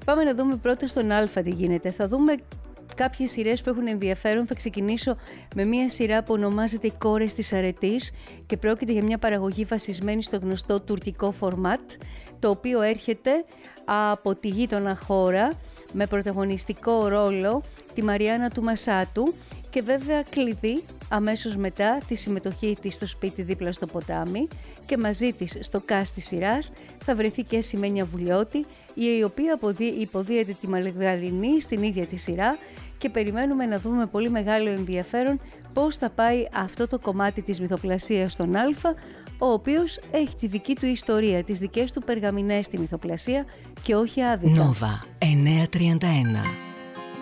Πάμε να δούμε πρώτα στον Α τι γίνεται. Θα δούμε κάποιες σειρές που έχουν ενδιαφέρον. Θα ξεκινήσω με μια σειρά που ονομάζεται «Οι κόρες της αρετής» και πρόκειται για μια παραγωγή βασισμένη στο γνωστό τουρκικό φορμάτ, το οποίο έρχεται από τη γείτονα χώρα με πρωταγωνιστικό ρόλο τη Μαριάννα του Μασάτου και βέβαια κλειδί αμέσως μετά τη συμμετοχή της στο σπίτι δίπλα στο ποτάμι, και μαζί της στο cast της σειράς θα βρεθεί και Σημαίνια Βουλιώτη, η οποία υποδίεται τη Μαλεγδαληνή στην ίδια τη σειρά, και περιμένουμε να δούμε πολύ μεγάλο ενδιαφέρον πώς θα πάει αυτό το κομμάτι της μυθοπλασίας στον Α, ο οποίος έχει τη δική του ιστορία, τις δικές του περγαμηνές στη μυθοπλασία και όχι άδικα. Νόβα 931.